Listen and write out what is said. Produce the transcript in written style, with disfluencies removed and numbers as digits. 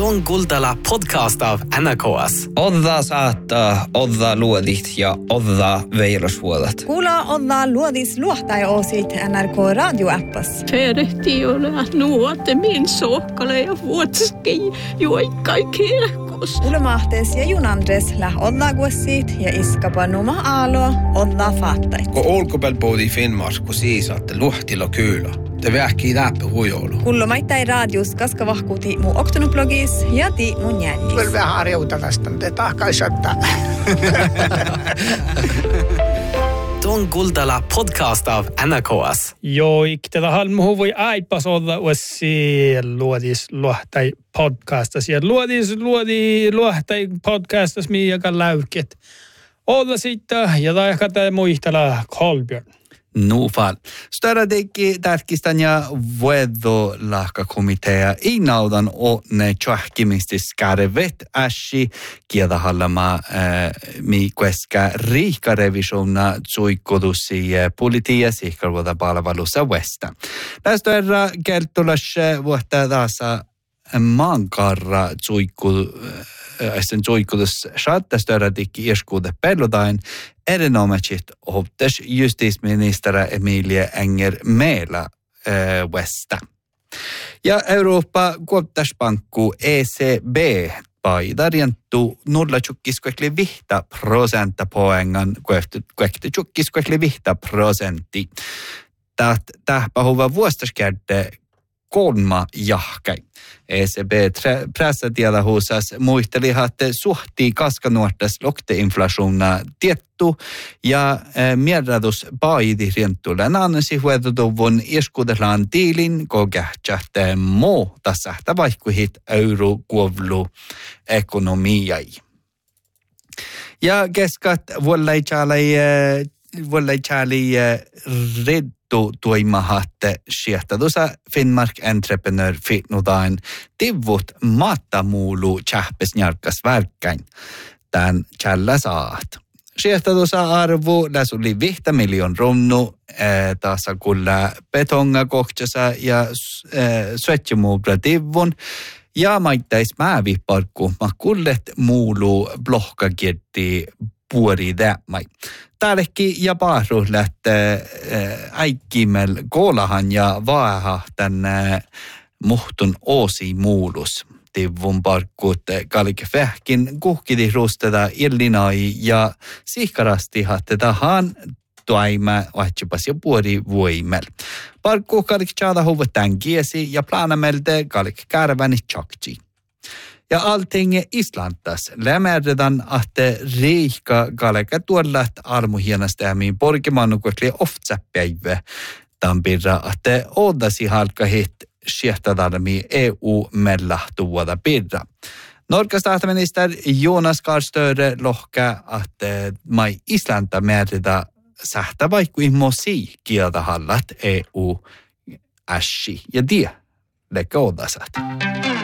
Tuon Kuultala podcast av NKS. Odda saattaa, odda luodit ja odda veilosvuodat. Kuulla odda luodis luohtaja-osit NRK radioappas. Ferehti ole nuote min sohkale ja vuotski juoikkai kirkos. Ulemahtes ja junandres läh odda guossit ja iskapa numa aalo odda faattait. Kun olkopelpoodi Finnmark, kun siisaatte luhtilo kyylä. Te vähkii läppä huijoulu. Kullomaittai radius kaskavahkuuti mu oktonublogis ja ti mun jäljis. Kyllä vähän harjouta tästä, mutta tahkaisottaa. Tuon Kuultala podcast av NKS. Joik, tätä halmuhu voi aipas olla uussi luodis luohtai podcastas. Ja luohtai podcastas miiakan läyket. Olla sitten ja taikata muistella Kolbjörn. Nufal. Störradikki tärkistän ja vuodolahkakomitea inaudan ne tjohkimistis kärvet ässi kiedahallama mi kueska riikka revisiona tsuikkodusi politia sihkarvuoda palvelussa Westa. Tästä erra keltulas vuotta taasa maankarra sen tsuikkodus saattaa störradikki ieskuude pellotain erinomaisesti hohtas justisministeri Emilia Enger-Meela Westa. Ja Eurooppa kuoptaspankku ECB paidarjantu 0,5% poängan kuehti 5%. Tähpä huva vuostaskädde 3 jahkai. ECB pressatiedahusas muisteli, että suhtii kaskanuortas lokteinflationa tiettu ja mierradus paidi rientuilla naanasi huetutuvun iskudellaan tiilin kokehtsähteen muu tässä vaihkuhit eurokuovlu ekonomiai. Ja keskat vuollaitsali tuimahatte sieltä tuossa Finnmark Entrepreneur Fitnudain tivut mattamuulu tjähpesnjarkas värkkäin. Tän tjällä saat. Sieltä tuossa arvu läsuli 5 miljoon romnu taasa kulla betonga kohtsasa ja sötjömuubla tivun. Ja maittais määviparkku ma kullet muulu blohkakirti puori dämmai. Tälläkin ja paaru lähtee äikkimel koolahan ja vaaha tänne muhtun oosi muulus. Tivun parkkut kalike vähkin kuhkidi rusteta illinai ja sihkarasti hattetahan toima vaihtupas ja puori voimel. Parkku kalike tjada huvat tämän kiesi ja planamelde kalike kärväni tjakti. Ja allting Islantas lämärredan että riikka kaleka tuollat armuhienastäämiin porkimannukoikli oftsäpäivä tampirra että odasi halkahit siehtadalmi EU-mellahtuvuoda pirra. Norkas statsminister Jonas Gahr Støre lohka että mai Islanta määrreda sähtä vaikku immosi kieltähallat EU-ässi ja die lekka odasat.